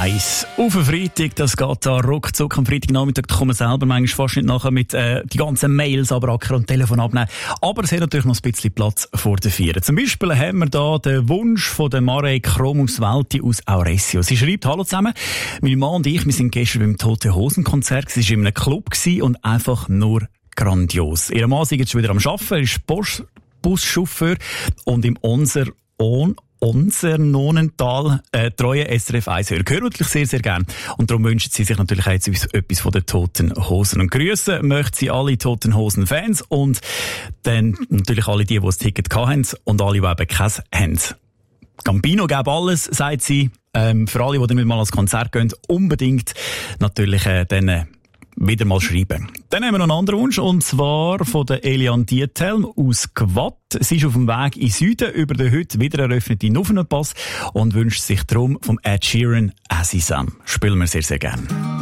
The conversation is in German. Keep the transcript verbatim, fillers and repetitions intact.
eins. Auf den Freitag, das geht da ruckzuck am Freitagnachmittag, da kommen wir selber manchmal fast nicht nachher mit äh, die ganzen Mails abrackern und Telefon abnehmen. Aber es hat natürlich noch ein bisschen Platz vor den Vieren. Zum Beispiel haben wir da den Wunsch von der Marei Kromuswälti aus Auresio. Sie schreibt: Hallo zusammen, mein Mann und ich, wir sind gestern beim Tote Hosen Konzert. Es war in einem Club und einfach nur grandios. Ihr Mann ist jetzt schon wieder am Arbeiten, er ist Bus- Buschauffeur und im Onser On unser Nonental äh, treue S R F eins Hörer. Hören natürlich sehr, sehr gern. Und darum wünschen sie sich natürlich jetzt etwas von den Toten Hosen. Und grüßen möchten sie alle Toten Hosen Fans und dann natürlich alle die, die das Ticket hatten und alle, die eben keins haben. Gambino gäbe alles, sagt sie. Ähm, für alle, die dann mal ans Konzert gehen, unbedingt natürlich äh, dann wieder mal schreiben. Dann haben wir noch einen anderen Wunsch, und zwar von der Elian Diethelm aus Gwatt. Sie ist auf dem Weg in Süden über den heute wieder eröffneten Nuffenpass und wünscht sich darum vom Ed Sheeran «As I Am». Spielen wir sehr, sehr gerne.